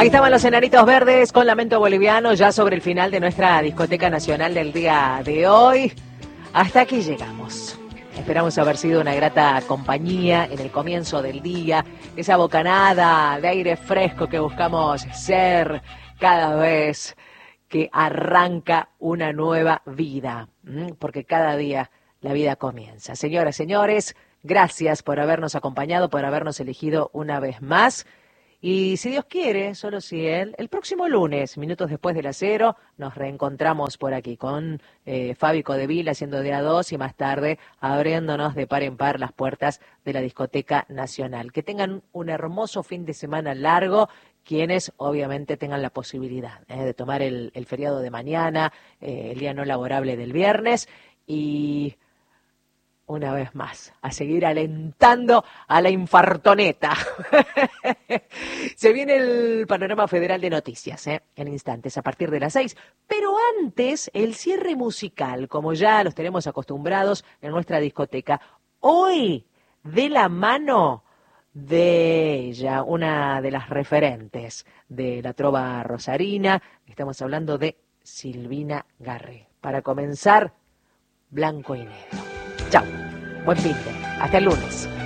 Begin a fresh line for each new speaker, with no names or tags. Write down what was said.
Ahí estaban los Enanitos Verdes con Lamento Boliviano, ya sobre el final de nuestra discoteca nacional del día de hoy. Hasta aquí llegamos. Esperamos haber sido una grata compañía en el comienzo del día, esa bocanada de aire fresco que buscamos ser cada vez que arranca una nueva vida, porque cada día la vida comienza. Señoras, señores, gracias por habernos acompañado, por habernos elegido una vez más. Y si Dios quiere, solo si Él, el próximo lunes, minutos después de las 0, nos reencontramos por aquí con Fabi Codevil haciendo de A2 y más tarde abriéndonos de par en par las puertas de la Discoteca Nacional. Que tengan un hermoso fin de semana largo, quienes obviamente tengan la posibilidad de tomar el feriado de mañana, el día no laborable del viernes y... una vez más, a seguir alentando a la infartoneta. Se viene el panorama federal de noticias, en instantes, a partir de las 6. Pero antes, el cierre musical, como ya los tenemos acostumbrados en nuestra discoteca. Hoy, de la mano de ella, una de las referentes de la trova rosarina, estamos hablando de Silvina Garré. Para comenzar, Blanco y Negro. Chao. Buen fin de. Hasta el lunes.